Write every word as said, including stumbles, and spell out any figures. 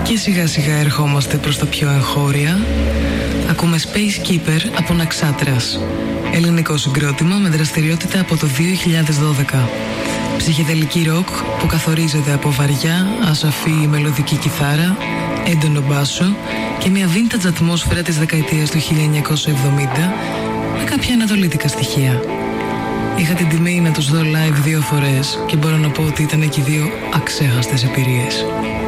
Και σιγά σιγά ερχόμαστε προς τα πιο εγχώρια. Ακούμε Space Keeper από Ναξάτρας, ελληνικό συγκρότημα με δραστηριότητα από το δύο χιλιάδες δώδεκα. Ψυχεδελική ροκ που καθορίζεται από βαριά, ασαφή μελωδική κιθάρα, έντονο μπάσο και μια vintage ατμόσφαιρα της δεκαετίας του χίλια εννιακόσια εβδομήντα με κάποια ανατολίτικα στοιχεία. Είχα την τιμή να τους δω live δύο φορές και μπορώ να πω ότι ήταν και δύο αξέχαστες εμπειρίες.